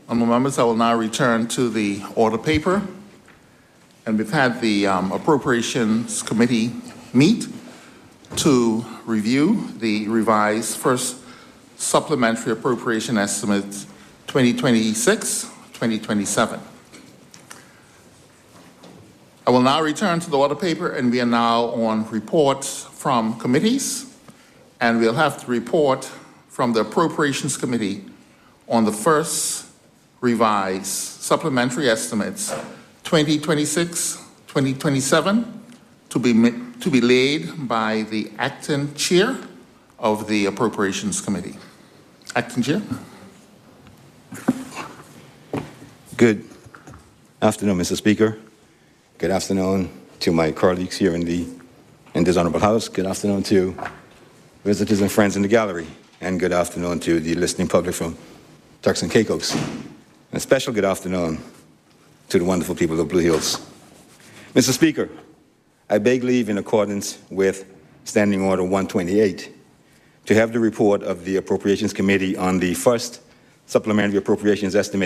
Honourable members, I will now return to the order paper. And we've had the Appropriations Committee meet to review the revised first supplementary appropriation estimates 2026-2027. I will now return to the order paper, and we are now on reports from committees. And we'll have to report from the Appropriations Committee on the first revised supplementary estimates 2026-2027 to be laid by the acting chair of the Appropriations Committee. Acting Chair. Good afternoon, Mr. Speaker. Good afternoon to my colleagues here in this Honorable House. Good afternoon to visitors and friends in the gallery. And good afternoon to the listening public from Turks and Caicos. And a special good afternoon to the wonderful people of Blue Hills. Mr. Speaker, I beg leave in accordance with Standing Order 128 to have the report of the Appropriations Committee on the first supplementary appropriations estimate